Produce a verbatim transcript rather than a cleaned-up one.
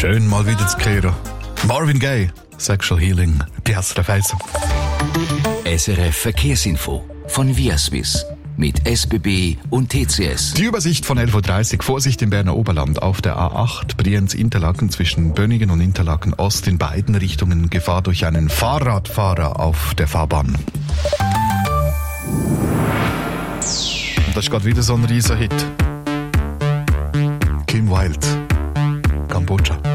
Schön mal wieder zu kehren. Marvin Gaye, Sexual Healing, die S R F eins. S R F Verkehrsinfo von Viaswiss mit S B B und T C S. Die Übersicht von elf Uhr dreißig. Vorsicht im Berner Oberland auf der A acht Brienz-Interlaken zwischen Bönigen und Interlaken Ost in beiden Richtungen. Gefahr durch einen Fahrradfahrer auf der Fahrbahn. Und das ist gerade wieder so ein riesen Hit. Kim Wilde, Kambodscha.